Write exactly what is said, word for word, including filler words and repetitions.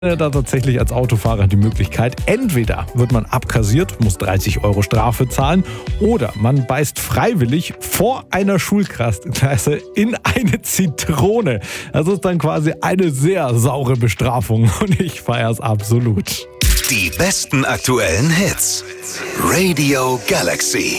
Da tatsächlich als Autofahrer die Möglichkeit, entweder wird man abkassiert, muss dreißig Euro Strafe zahlen, oder man beißt freiwillig vor einer Schulklasse in eine Zitrone. Das ist dann quasi eine sehr saure Bestrafung und ich feiere es absolut. Die besten aktuellen Hits. Radio Galaxy.